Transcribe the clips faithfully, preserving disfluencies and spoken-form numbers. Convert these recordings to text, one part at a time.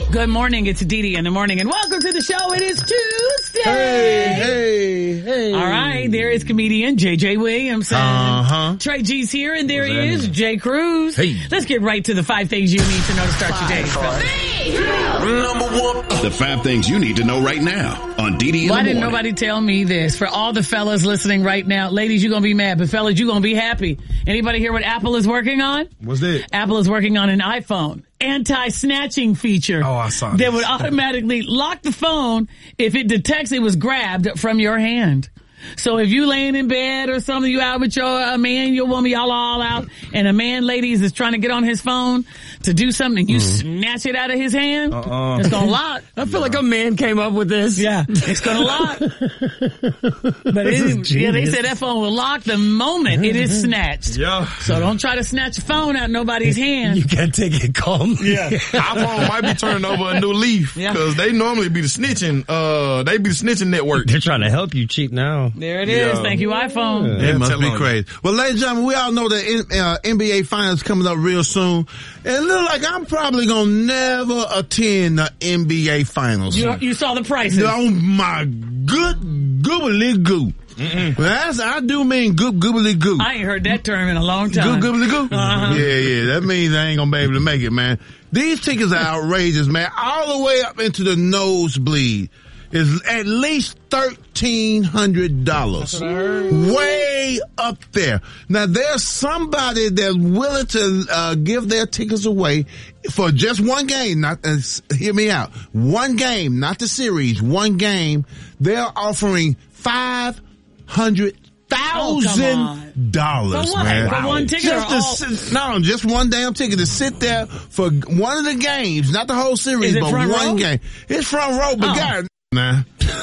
Good morning. It's Dee Dee in the morning, and welcome to the show. It is Tuesday. Hey, hey, hey. All right. There is comedian J J Williamson. Uh-huh. Trey G's here, and there is Jay Cruz. Hey. Let's get right to the five things you need to know to start your day. Number one. The five things you need to know right now on Dee Dee in Why the didn't morning. nobody tell me this? For all the fellas listening right now, ladies, you're going to be mad, but fellas, you're going to be happy. Anybody hear what Apple is working on? What's that? Apple is working on an iPhone anti-snatching feature. Oh, I saw that this. would automatically lock the phone if it detects it was grabbed from your hand. So if you laying in bed or something, you out with your uh, man, your woman, y'all all out, and a man, ladies, is trying to get on his phone to do something, and you mm-hmm. snatch it out of his hand, uh-uh. it's gonna lock. I feel like a man came up with this. Yeah, it's gonna lock. But it is, yeah, they said that phone will lock the moment it is snatched. Yeah. So don't try to snatch a phone out of nobody's hand. You gotta take it calm. Yeah. iPhone might be turning over a new leaf because yeah. they normally be the snitching. Uh, they be the snitching network. They're trying to help you cheat now. There it is. Yeah. Thank you, iPhone. Yeah, it must be crazy. Well, ladies and gentlemen, we all know that uh, N B A Finals coming up real soon. And it looks like I'm probably going to never attend the N B A Finals. You, you saw the prices. Oh, my good goobly goo. Well, that's, I do mean goop goobly goo. I ain't heard that term in a long time. Goop goobly goo? Uh-huh. Yeah, yeah. That means I ain't going to be able to make it, man. These tickets are outrageous, man. All the way up into the nosebleed. Is at least thirteen hundred dollars. Way up there. Now, there's somebody that's willing to uh, give their tickets away for just one game. Not uh, hear me out. One game, not the series. One game. They're offering five hundred thousand dollars, oh, man. For one ticket just or all? sit, no, just one damn ticket to sit there for one of the games, not the whole series, but one row? game. It's front row, but oh. God. Nah.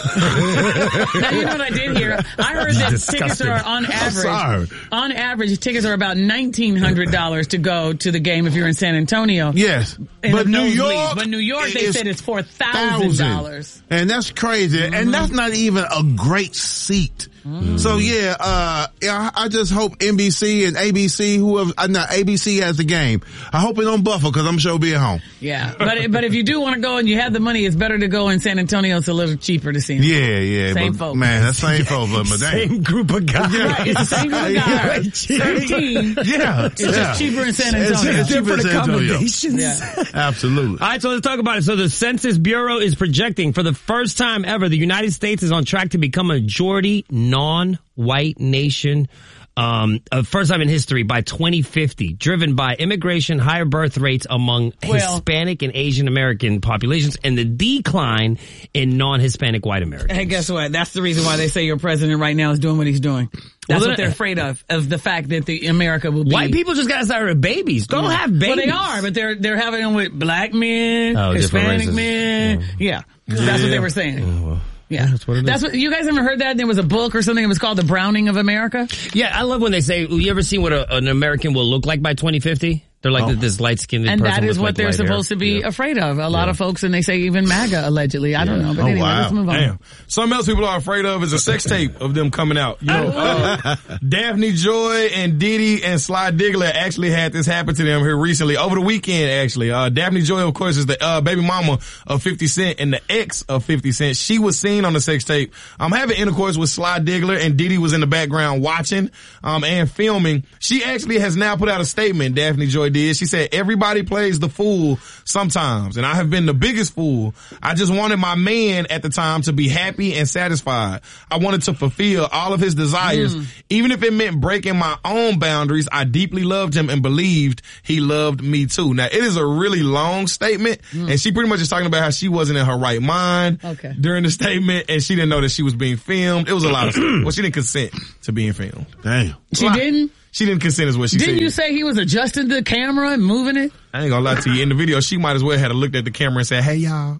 Now, you know what I did hear? I heard that Disgusting. tickets are on average, on average, tickets are about nineteen hundred dollars to go to the game if you're in San Antonio. Yes. In But New York, York, but New York, they said it's four thousand dollars. And that's crazy. Mm-hmm. And that's not even a great seat. Mm-hmm. So yeah, uh, yeah, I just hope N B C and A B C, whoever, uh, no, A B C has the game. I hope it don't buffer because I'm sure it'll be at home. Yeah. But, but if you do want to go and you have the money, it's better to go in San Antonio. It's a little cheaper to see them. Yeah, yeah. Same but, folks. Man, that's same folks, but Same dang. group of guys. Yeah. Right, it's the same group of guys. thirteen. Yeah. It's yeah. just cheaper in San Antonio. It's, it's cheaper in Different San Antonio. accommodations. Yeah. Absolutely. All right, so let's talk about it. So the Census Bureau is projecting for the first time ever, the United States is on track to become a majority non-white nation. Um, uh, first time in history by twenty fifty, driven by immigration, higher birth rates among Well, Hispanic and Asian American populations, and the decline in non-Hispanic white Americans. Hey, guess what? That's the reason why they say your president right now is doing what he's doing. That's Well, what they're afraid of, of the fact that the America will be. White people just got to start with babies. Go have babies. Well, they are, but they're they're having them with black men, Oh, different Hispanic races. men. Yeah, yeah. That's what they were saying. Oh, well. Yeah, that's what it is. That's what you guys ever heard that? There was a book or something. It was called The Browning of America. Yeah, I love when they say, you ever seen what a, an American will look like by twenty fifty? They're like Oh. this light-skinned And person that is with, what like, they're light supposed hair. to be Yeah. afraid of. A lot Yeah. of folks, and they say even MAGA, allegedly. I don't know. But Oh, anyway, wow. let's move on. Damn. Something else people are afraid of is a sex tape of them coming out. You know, uh, Daphne Joy and Diddy and Sly Diggler actually had this happen to them here recently, over the weekend, actually. Uh, Daphne Joy, of course, is the uh, baby mama of fifty Cent and the ex of fifty Cent. She was seen on the sex tape um, having intercourse with Sly Diggler, and Diddy was in the background watching um, and filming. She actually has now put out a statement, Daphne Joy did. She said, everybody plays the fool sometimes, and I have been the biggest fool. I just wanted my man at the time to be happy and satisfied. I wanted to fulfill all of his desires. Mm. Even if it meant breaking my own boundaries, I deeply loved him and believed he loved me too. Now, it is a really long statement, mm. and she pretty much is talking about how she wasn't in her right mind okay. during the statement, and she didn't know that she was being filmed. It was a lot of stuff. Well, she didn't consent to being filmed. Damn. She didn't? She didn't consent is what she Didn't said. Didn't you say he was adjusting the camera and moving it? I ain't gonna lie to you. In the video, she might as well have looked at the camera and said, hey, y'all.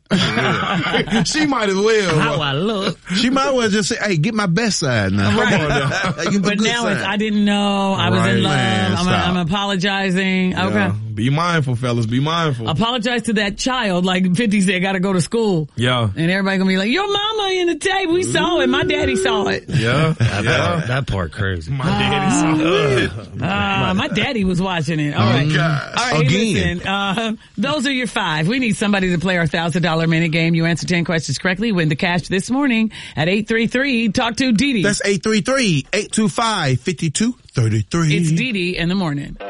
She might as well. How I look. She might as well just say, hey, get my best side now. Right. Come on now. But now it's, I didn't know. I was Right, in love. man, I'm, stop. I'm apologizing. Okay. Yeah. Be mindful, fellas. Be mindful. Apologize to that child, like fifty said, got to go to school. Yeah. And everybody gonna be like, your mama in the tape. We saw it. My daddy saw it. Yeah. That, yeah. part, that part crazy. My daddy saw it. Uh, my daddy was watching it. All right. gosh. All right. Hey, Again. listen, uh, those are your five. We need somebody to play our one thousand dollars minute game. You answer ten questions correctly, win the cash this morning at eight three three. Talk to Dee Dee. That's eight three three, eight two five, five two three three. It's Dee Dee in the morning.